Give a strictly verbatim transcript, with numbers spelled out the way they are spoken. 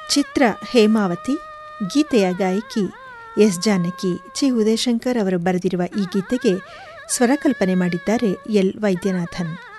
ಚಿತ್ರ ಹೇಮಾವತಿ, ಗೀತೆಯ ಗಾಯಕಿ ಎಸ್ ಜಾನಕಿ. ಚಿ ಉದಯಶಂಕರ್ ಅವರು ಬರೆದಿರುವ ಈ ಗೀತೆಗೆ ಸ್ವರಕಲ್ಪನೆ ಮಾಡಿದ್ದಾರೆ ಎಲ್ ವೈದ್ಯನಾಥನ್.